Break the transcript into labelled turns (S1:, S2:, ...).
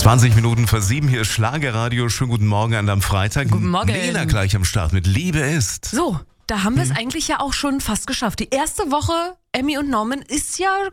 S1: 20 Minuten vor 7, hier ist Schlagerradio. Schönen guten Morgen an einem Freitag.
S2: Guten Morgen.
S1: Lena gleich am Start mit Liebe ist.
S2: So, da haben wir es eigentlich ja auch schon fast geschafft. Die erste Woche, Emmy und Norman, ist ja